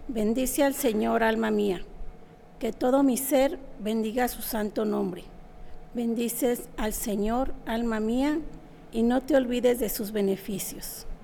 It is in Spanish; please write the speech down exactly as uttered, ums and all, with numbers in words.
Bendice al Señor, alma mía, que todo mi ser bendiga su santo nombre. Bendices al Señor, alma mía, y no te olvides de sus beneficios.